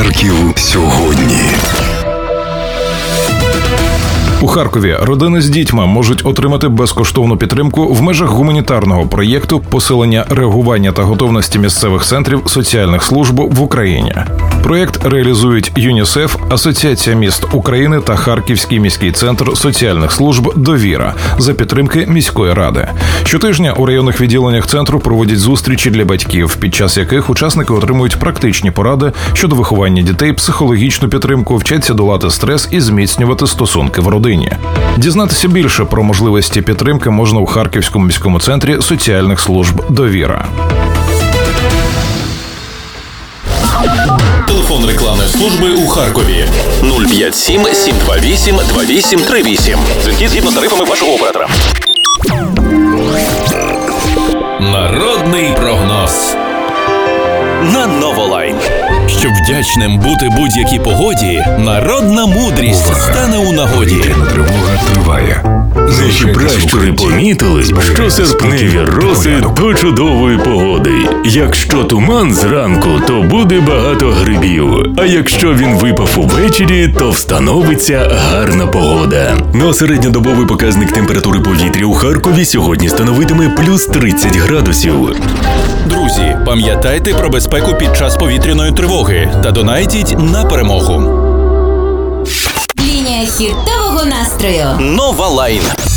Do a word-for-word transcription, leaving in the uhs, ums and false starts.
Харків сьогодні. У Харкові родини з дітьми можуть отримати безкоштовну підтримку в межах гуманітарного проєкту посилення реагування та готовності місцевих центрів соціальних служб в Україні. Проєкт реалізують ЮНІСЕФ, Асоціація міст України та Харківський міський центр соціальних служб «Довіра» за підтримки міської ради. Щотижня у районних відділеннях центру проводять зустрічі для батьків, під час яких учасники отримують практичні поради щодо виховання дітей, психологічну підтримку, вчаться долати стрес і зміцнювати стосунки в родині. Дізнатися більше про можливості підтримки можна у Харківському міському центрі соціальних служб «Довіра». Телефон рекламної служби у Харкові нуль п'ять сім сім два вісім два вісім три вісім. Дзвінки згідно з тарифами вашого оператора. Народний прогноз на Новолайн. Щоб вдячним бути будь-якій погоді, народна мудрість Увага! стане у нагоді. Повітряна тривога триває. Наші пращури помітили, що серпневі роси до чудової погоди. Якщо туман зранку, то буде багато грибів. А якщо він випав увечері, то встановиться гарна погода. Ну а середньодобовий показник температури повітря у Харкові сьогодні становитиме плюс тридцять градусів. Друзі, пам'ятайте про безпеку під час повітряної тривоги та донайтіть на перемогу. Лінія хітового настрою. Новолайн.